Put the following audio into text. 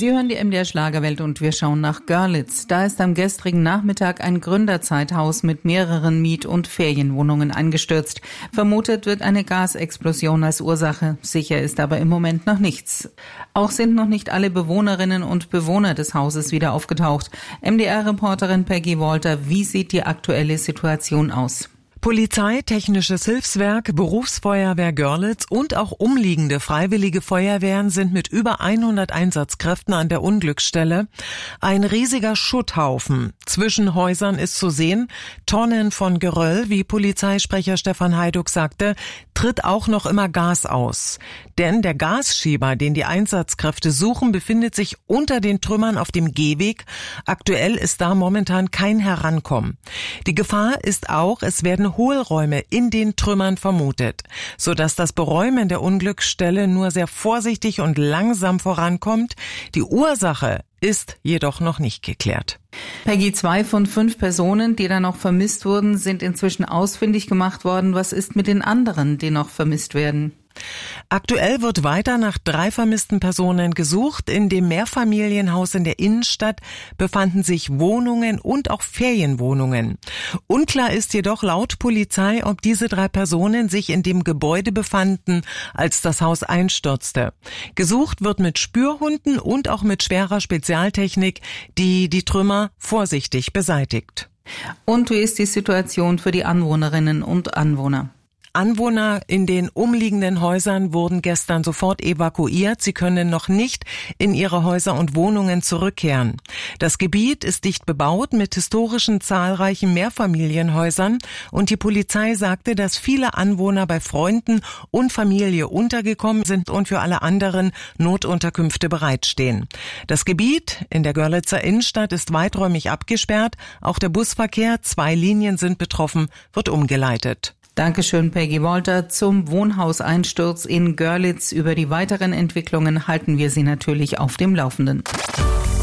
Sie hören die MDR Schlagerwelt und wir schauen nach Görlitz. Da ist am gestrigen Nachmittag ein Gründerzeithaus mit mehreren Miet- und Ferienwohnungen eingestürzt. Vermutet wird eine Gasexplosion als Ursache. Sicher ist aber im Moment noch nichts. Auch sind noch nicht alle Bewohnerinnen und Bewohner des Hauses wieder aufgetaucht. MDR-Reporterin Peggy Walter, wie sieht die aktuelle Situation aus? Polizei, Technisches Hilfswerk, Berufsfeuerwehr Görlitz und auch umliegende freiwillige Feuerwehren sind mit über 100 Einsatzkräften an der Unglücksstelle. Ein riesiger Schutthaufen zwischen Häusern ist zu sehen. Tonnen von Geröll, wie Polizeisprecher Stefan Heiduck sagte, tritt auch noch immer Gas aus. Denn der Gasschieber, den die Einsatzkräfte suchen, befindet sich unter den Trümmern auf dem Gehweg. Aktuell ist da momentan kein Herankommen. Die Gefahr ist auch, es werden Hohlräume in den Trümmern vermutet, sodass das Beräumen der Unglücksstelle nur sehr vorsichtig und langsam vorankommt. Die Ursache ist jedoch noch nicht geklärt. Peggy, 2 von 5 Personen, die da noch vermisst wurden, sind inzwischen ausfindig gemacht worden. Was ist mit den anderen, die noch vermisst werden? Aktuell wird weiter nach 3 vermissten Personen gesucht. In dem Mehrfamilienhaus in der Innenstadt befanden sich Wohnungen und auch Ferienwohnungen. Unklar ist jedoch laut Polizei, ob diese 3 Personen sich in dem Gebäude befanden, als das Haus einstürzte. Gesucht wird mit Spürhunden und auch mit schwerer Spezialtechnik, die die Trümmer vorsichtig beseitigt. Und wie ist die Situation für die Anwohnerinnen und Anwohner? Anwohner in den umliegenden Häusern wurden gestern sofort evakuiert. Sie können noch nicht in ihre Häuser und Wohnungen zurückkehren. Das Gebiet ist dicht bebaut mit historischen zahlreichen Mehrfamilienhäusern und die Polizei sagte, dass viele Anwohner bei Freunden und Familie untergekommen sind und für alle anderen Notunterkünfte bereitstehen. Das Gebiet in der Görlitzer Innenstadt ist weiträumig abgesperrt. Auch der Busverkehr, 2 Linien sind betroffen, wird umgeleitet. Dankeschön, Peggy Walter. Zum Wohnhauseinsturz in Görlitz. Über die weiteren Entwicklungen halten wir Sie natürlich auf dem Laufenden.